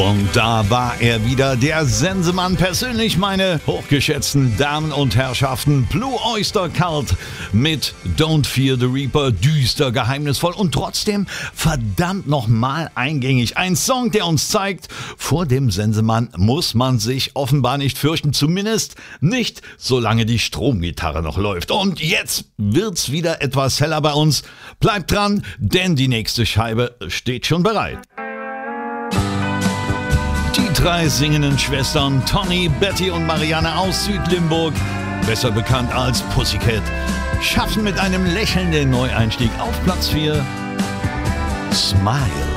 Und da war er wieder, der Sensemann persönlich, meine hochgeschätzten Damen und Herrschaften. Blue Oyster Cult mit Don't Fear the Reaper, düster, geheimnisvoll und trotzdem verdammt nochmal eingängig. Ein Song, der uns zeigt, vor dem Sensemann muss man sich offenbar nicht fürchten, zumindest nicht, solange die Stromgitarre noch läuft. Und jetzt wird's wieder etwas heller bei uns. Bleibt dran, denn die nächste Scheibe steht schon bereit. Die drei singenden Schwestern Toni, Betty und Marianne aus Südlimburg, besser bekannt als Pussycat, schaffen mit einem Lächeln den Neueinstieg auf Platz 4. Smile.